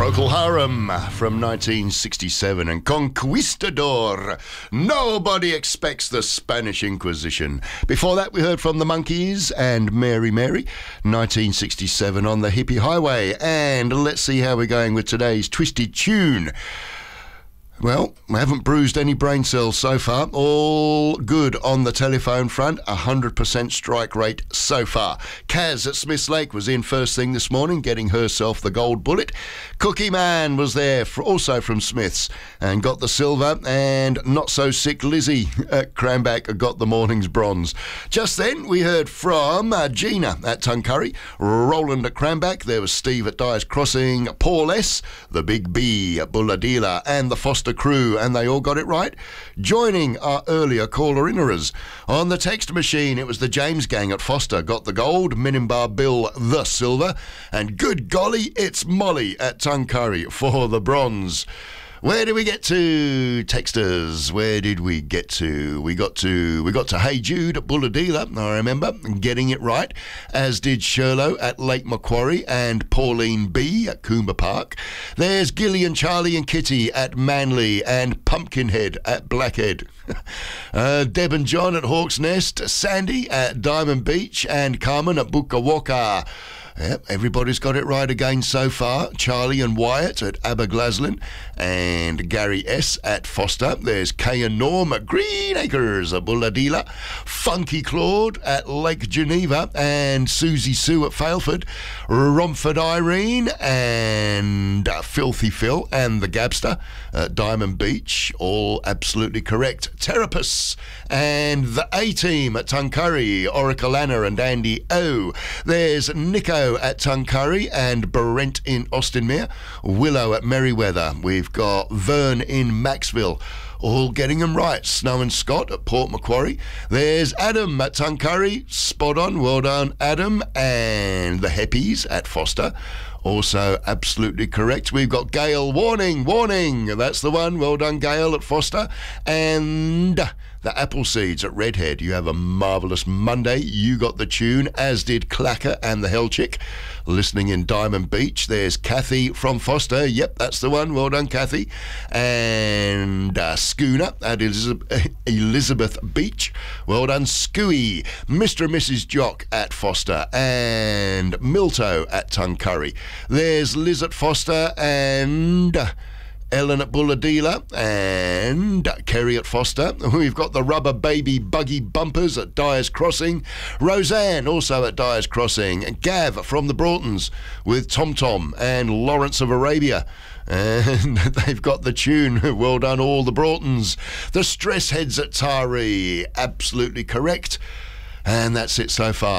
Procol Harum from 1967 and Conquistador. Nobody expects the Spanish Inquisition. Before that, we heard from the Monkees and Mary Mary, 1967 on the Hippie Highway. And let's see how we're going with today's twisted tune. Well, we haven't bruised any brain cells so far. All good on the telephone front. 100% strike rate so far. Kaz at Smiths Lake was in first thing this morning, getting herself the gold bullet. Cookie Man was there, also from Smiths, and got the silver. And not so sick Lizzie at Cranback got the morning's bronze. Just then, we heard from Gina at Tuncurry, Roland at Cranback. There was Steve at Dyer's Crossing, Paul S., the Big B at Bulladila, and the Foster crew, and they all got it right. Joining our earlier caller-innerers. On the text machine, it was the James Gang at Foster, got the gold, Minimbar Bill the silver, and good golly, it's Molly at Tuncurry for the bronze. Where did we get to, texters? Where did we get to? We got to Hey Jude at Bulladila, I remember, getting it right, as did Sherlow at Lake Macquarie and Pauline B at Coomber Park. There's Gillian, Charlie and Kitty at Manly and Pumpkinhead at Blackhead. Deb and John at Hawk's Nest, Sandy at Diamond Beach and Carmen at Bukawaka. Yep, everybody's got it right again so far. Charlie and Wyatt at Aberglaslyn and Gary S. at Foster. There's Kay and Norm at Green Acres at Bulladila. Funky Claude at Lake Geneva and Susie Sue at Failford. Romford Irene and Filthy Phil and the Gabster at Diamond Beach. All absolutely correct. Terapus and the A-Team at Tuncurry. Oracle Anna and Andy O. There's Nico at Tuncurry and Brent in Austinmere, Willow at Merriweather. We've got Vern in Maxville, all getting them right. Snow and Scott at Port Macquarie. There's Adam at Tuncurry, spot on, well done Adam. And the Heppies at Foster, also absolutely correct. We've got Gail, warning, that's the one, well done Gail at Foster. And the Appleseeds at Redhead. You have a marvellous Monday. You got the tune, as did Clacker and the Hell Chick. Listening in Diamond Beach. There's Kathy from Foster. Yep, that's the one. Well done, Kathy. And Schooner at Elizabeth Beach. Well done, Scooey. Mr. and Mrs. Jock at Foster. And Milto at Tuncurry. There's Liz at Foster and Ellen at Bulladila and Kerry at Foster. We've got the Rubber Baby Buggy Bumpers at Dyer's Crossing. Roseanne also at Dyer's Crossing. Gav from the Broughtons with Tom Tom and Lawrence of Arabia. And they've got the tune. Well done, all the Broughtons. The Stress Heads at Tari. Absolutely correct. And that's it so far.